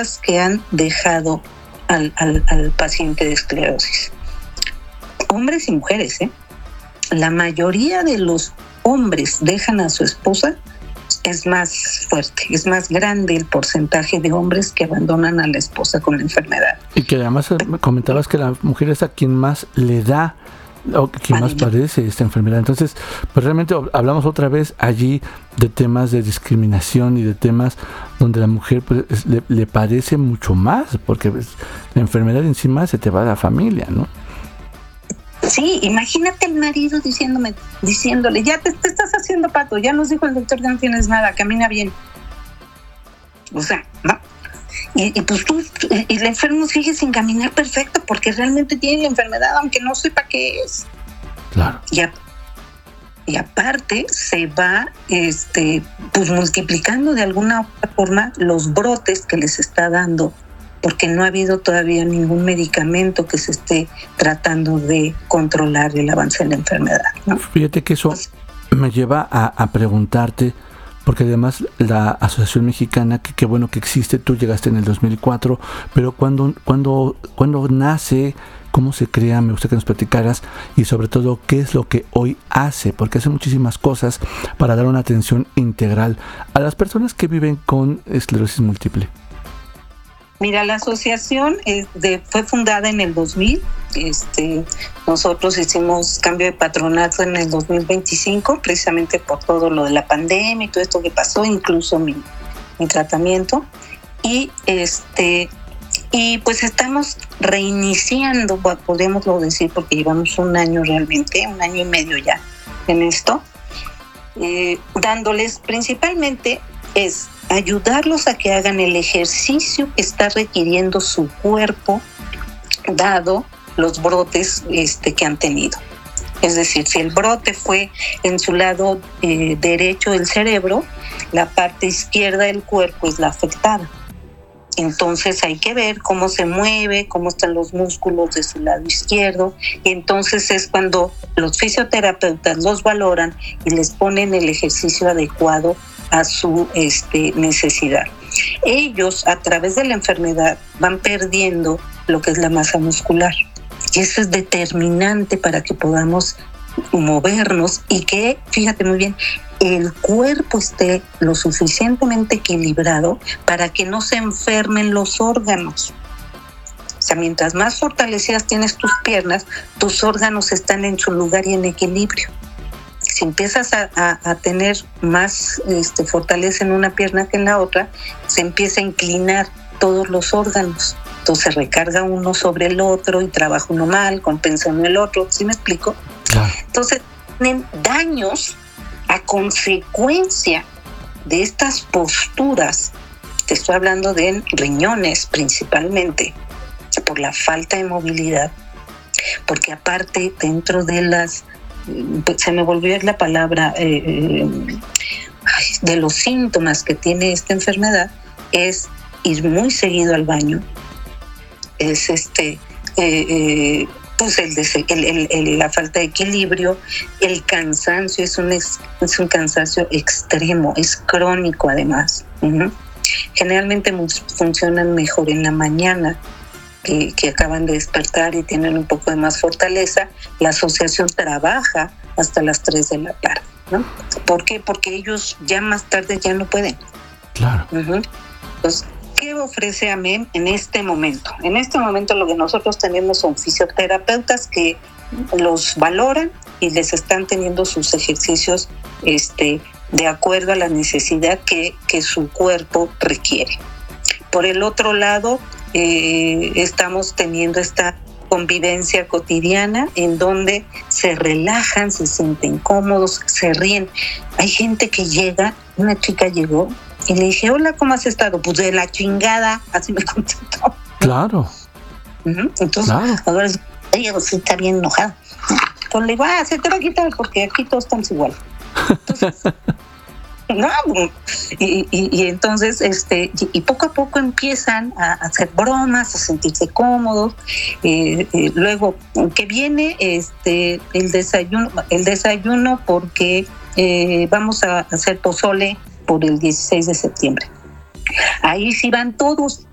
causas que han dejado al paciente de esclerosis. Hombres y mujeres, la mayoría de los hombres dejan a su esposa. Es más fuerte, es más grande el porcentaje de hombres que abandonan a la esposa con la enfermedad. Y que además comentabas que la mujer es a quien más le da o quien más padece esta enfermedad. Entonces, pues realmente hablamos otra vez allí de temas de discriminación y de temas donde la mujer pues, le padece mucho más, porque pues, la enfermedad encima se te va a la familia, ¿no? Sí, imagínate el marido diciéndole, ya te estás haciendo pato, ya nos dijo el doctor que no tienes nada, camina bien. O sea, ¿no? Y pues y el enfermo sigue sin caminar perfecto porque realmente tiene la enfermedad, aunque no sepa qué es. Claro. Y aparte se va pues multiplicando de alguna otra forma los brotes que les está dando, porque no ha habido todavía ningún medicamento que se esté tratando de controlar el avance de la enfermedad, ¿no? Fíjate que eso me lleva a preguntarte, porque además la Asociación Mexicana, que qué bueno que existe, tú llegaste en el 2004, pero cuando nace, cómo se crea, me gustaría que nos platicaras, y sobre todo qué es lo que hoy hace, porque hace muchísimas cosas para dar una atención integral a las personas que viven con esclerosis múltiple. Mira, la asociación fue fundada en el 2000. Nosotros hicimos cambio de patronato en el 2025, precisamente por todo lo de la pandemia y todo esto que pasó, incluso mi tratamiento. Y pues estamos reiniciando, podemos decir, porque llevamos un año y medio ya en esto, dándoles principalmente ayudarlos a que hagan el ejercicio que está requiriendo su cuerpo, dado los brotes que han tenido. Es decir, si el brote fue en su lado derecho del cerebro, la parte izquierda del cuerpo es la afectada. Entonces hay que ver cómo se mueve, cómo están los músculos de su lado izquierdo, y entonces es cuando los fisioterapeutas los valoran y les ponen el ejercicio adecuado a su necesidad. Ellos, a través de la enfermedad, van perdiendo lo que es la masa muscular. Y eso es determinante para que podamos movernos y que, fíjate muy bien, el cuerpo esté lo suficientemente equilibrado para que no se enfermen los órganos. O sea, mientras más fortalecidas tienes tus piernas, tus órganos están en su lugar y en equilibrio. Si empiezas a tener más fortaleza en una pierna que en la otra, se empieza a inclinar todos los órganos. Entonces se recarga uno sobre el otro y trabaja uno mal, compensa uno el otro. ¿Sí me explico? Entonces tienen daños a consecuencia de estas posturas. Te estoy hablando de riñones principalmente, por la falta de movilidad, porque aparte dentro de las, se me volvió la palabra, de los síntomas que tiene esta enfermedad, es ir muy seguido al baño, es pues la falta de equilibrio, el cansancio, es un cansancio extremo, es crónico además. Generalmente funcionan mejor en la mañana, que acaban de despertar y tienen un poco de más fortaleza. La asociación trabaja hasta las 3 de la tarde, ¿no? ¿Por qué? Porque ellos ya más tarde ya no pueden. Claro. Entonces, ¿qué ofrece AMEM en este momento? En este momento lo que nosotros tenemos son fisioterapeutas que los valoran y les están teniendo sus ejercicios de acuerdo a la necesidad que su cuerpo requiere. Por el otro lado, estamos teniendo esta convivencia cotidiana en donde se relajan, se sienten cómodos, se ríen. Hay gente que llega, una chica llegó y le dije, hola, ¿cómo has estado? Pues de la chingada, así me contestó. Claro. Entonces, ahora ella sí está bien enojada. Pues le digo, se te va a quitar porque aquí todos estamos igual. Entonces, no, y entonces y poco a poco empiezan a hacer bromas, a sentirse cómodos. Luego que viene el desayuno porque vamos a hacer pozole por el 16 de septiembre. Ahí sí van todos